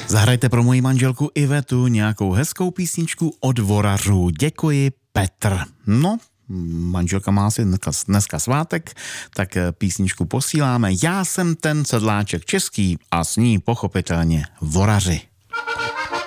Zahrajte pro moji manželku Ivetu nějakou hezkou písničku od Vorařů. Děkuji, Petr. No, manželka má asi dneska svátek, tak písničku posíláme. Já jsem ten sedláček český a s ní pochopitelně Voraři.